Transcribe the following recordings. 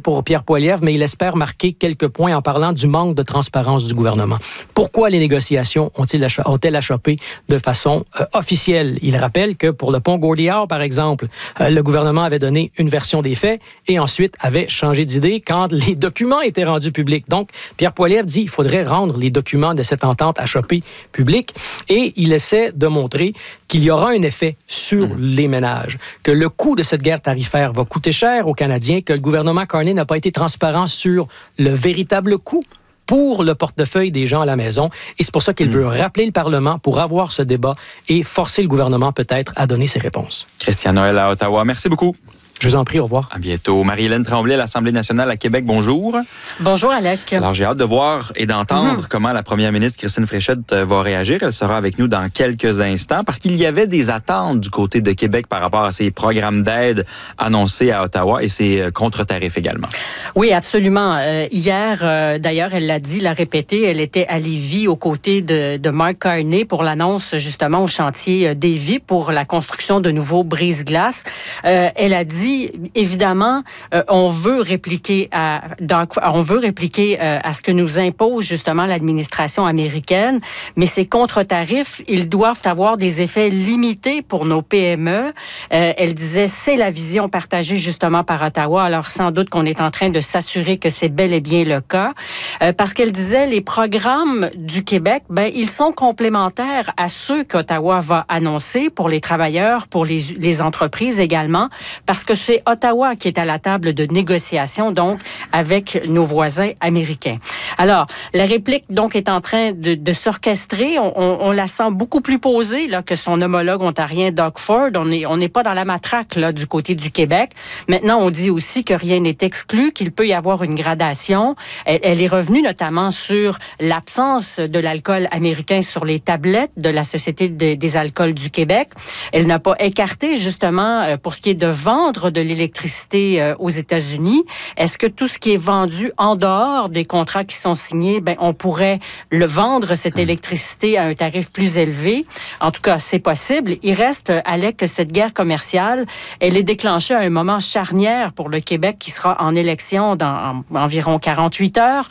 pour Pierre Poilievre, mais il espère marquer quelques points en parlant du manque de transparence du gouvernement. Pourquoi les négociations ont-elles achoppé de façon officielle? Il rappelle que pour le pont Gordie-Howe, par exemple, le gouvernement avait donné une version des faits et ensuite avait changé d'idée quand les documents étaient rendus publics. Donc, Pierre Poilievre dit qu'il faudrait rendre les documents de cette entente achoppée publics et il essaie de montrer qu'il y aura un effet sur les ménages, que le coût de cette guerre tarifaire va coûter cher aux Canadiens, que le gouvernement Carney n'a pas été transparent sur le véritable coût pour le portefeuille des gens à la maison. Et c'est pour ça qu'il veut rappeler le Parlement pour avoir ce débat et forcer le gouvernement peut-être à donner ses réponses. Christian Noël à Ottawa, merci beaucoup. Je vous en prie, au revoir. À bientôt. Marie-Hélène Tremblay à l'Assemblée nationale à Québec, bonjour. Bonjour, Alec. Alors, j'ai hâte de voir et d'entendre comment la première ministre Christine Fréchette va réagir. Elle sera avec nous dans quelques instants parce qu'il y avait des attentes du côté de Québec par rapport à ces programmes d'aide annoncés à Ottawa et ces contre-tarifs également. Oui, absolument. Hier, d'ailleurs, elle l'a dit, l'a répété, elle était à Lévis aux côtés de Mark Carney pour l'annonce justement au chantier Davie pour la construction de nouveaux brise-glaces. Elle a dit évidemment, on veut répliquer à ce que nous impose justement l'administration américaine, mais ces contre-tarifs, ils doivent avoir des effets limités pour nos PME. Elle disait, c'est la vision partagée justement par Ottawa, alors sans doute qu'on est en train de s'assurer que c'est bel et bien le cas, parce qu'elle disait, les programmes du Québec, ils sont complémentaires à ceux qu'Ottawa va annoncer pour les travailleurs, pour les entreprises également, parce que c'est Ottawa qui est à la table de négociation, donc, avec nos voisins américains. Alors, la réplique, donc, est en train de s'orchestrer. On la sent beaucoup plus posée là, que son homologue ontarien Doug Ford. On n'est pas dans la matraque là, du côté du Québec. Maintenant, on dit aussi que rien n'est exclu, qu'il peut y avoir une gradation. Elle est revenue notamment sur l'absence de l'alcool américain sur les tablettes de la Société des alcools du Québec. Elle n'a pas écarté, justement, pour ce qui est de vendre de l'électricité aux États-Unis. Est-ce que tout ce qui est vendu en dehors des contrats qui sont signés, on pourrait le vendre, cette électricité, à un tarif plus élevé? En tout cas, c'est possible. Il reste, Alec, que cette guerre commerciale, elle est déclenchée à un moment charnière pour le Québec qui sera en élection dans environ 48 heures.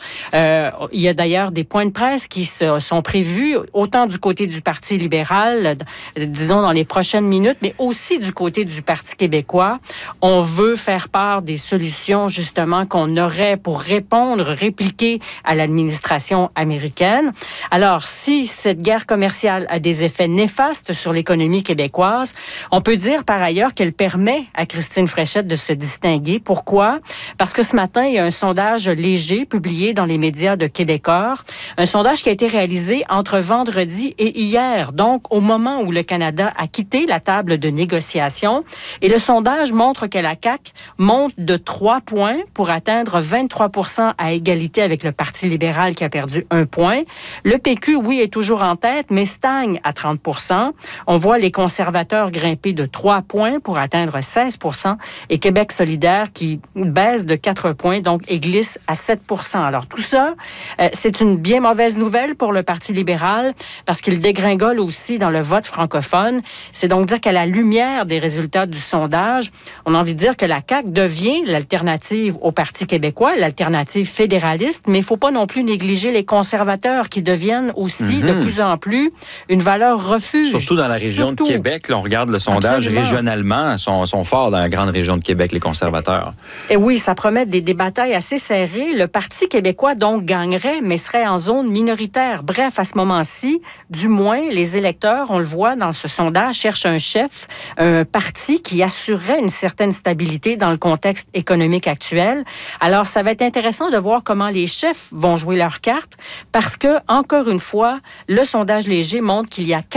Il y a d'ailleurs des points de presse qui sont prévus, autant du côté du Parti libéral, disons dans les prochaines minutes, mais aussi du côté du Parti québécois. On veut faire part des solutions, justement, qu'on aurait pour répliquer à l'administration américaine. Alors, si cette guerre commerciale a des effets néfastes sur l'économie québécoise, on peut dire par ailleurs qu'elle permet à Christine Fréchette de se distinguer. Pourquoi? Parce que ce matin, il y a un sondage léger publié dans les médias de Québecor, un sondage qui a été réalisé entre vendredi et hier, donc au moment où le Canada a quitté la table de négociation. Et le sondage montre que la CAQ monte de 3 points pour atteindre 23% à égalité avec le Parti libéral qui a perdu 1 point. Le PQ, oui, est toujours en tête, mais stagne à 30%. On voit les conservateurs grimper de 3 points pour atteindre 16% et Québec solidaire qui baisse de 4 points, donc et glisse à 7%. Alors tout ça, c'est une bien mauvaise nouvelle pour le Parti libéral parce qu'il dégringole aussi dans le vote francophone. C'est donc dire qu'à la lumière des résultats du sondage, on a envie de dire que la CAQ devient l'alternative au Parti québécois, l'alternative fédéraliste, mais il ne faut pas non plus négliger les conservateurs qui deviennent aussi de plus en plus une valeur refuge. Surtout dans la région de Québec, là, on regarde le sondage régionalement, sont forts dans la grande région de Québec, les conservateurs. Et oui, ça promet des batailles assez serrées. Le Parti québécois, donc, gagnerait, mais serait en zone minoritaire. Bref, à ce moment-ci, du moins, les électeurs, on le voit dans ce sondage, cherchent un chef, un parti qui assurerait une certaine stabilité dans le contexte économique actuel. Alors, ça va être intéressant de voir comment les chefs vont jouer leurs cartes parce que, encore une fois, le sondage léger montre qu'il y a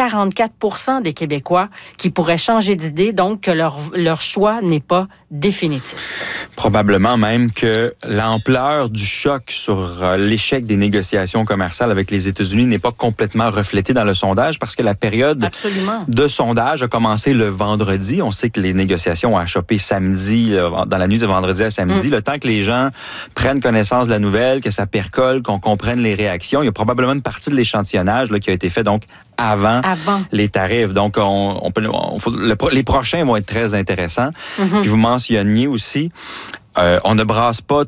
44% des Québécois qui pourraient changer d'idée, donc que leur choix n'est pas définitif. Probablement même que l'ampleur du choc sur l'échec des négociations commerciales avec les États-Unis n'est pas complètement reflétée dans le sondage parce que la période de sondage a commencé le vendredi. On sait que les négociations ont achoppé samedi, dans la nuit de vendredi à samedi. Le temps que les gens prennent connaissance de la nouvelle, que ça percole, qu'on comprenne les réactions. Il y a probablement une partie de l'échantillonnage là, qui a été fait donc avant les tarifs. Donc, les prochains vont être très intéressants. Puis vous mentionniez aussi, on ne brasse pas